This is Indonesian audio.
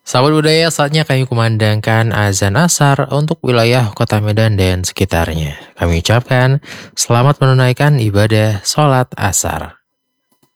Sahabat budaya, saatnya kami kumandangkan azan asar untuk wilayah Kota Medan dan sekitarnya. Kami ucapkan selamat menunaikan ibadah sholat asar.